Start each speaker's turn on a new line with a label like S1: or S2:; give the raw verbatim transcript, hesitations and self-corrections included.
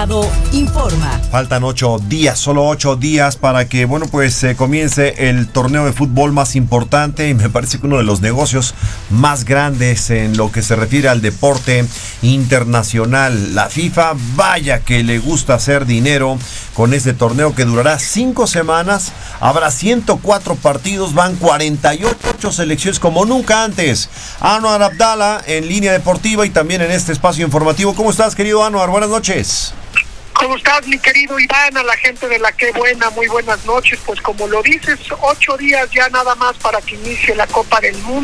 S1: Delgado informa.
S2: Faltan ocho días, solo ocho días para que, bueno, pues eh, comience el torneo de fútbol más importante y me parece que uno de los negocios más grandes en lo que se refiere al deporte internacional. La FIFA, vaya que le gusta hacer dinero con este torneo que durará cinco semanas. Habrá ciento cuatro partidos, van cuarenta y ocho selecciones como nunca antes. Anwar Abdallah en Línea Deportiva y también en este espacio informativo. ¿Cómo estás, querido Anwar? Buenas noches.
S3: ¿Cómo estás, mi querido Iván? A la gente de la que buena, muy buenas noches. Pues como lo dices, ocho días ya nada más para que inicie la Copa del Mundo.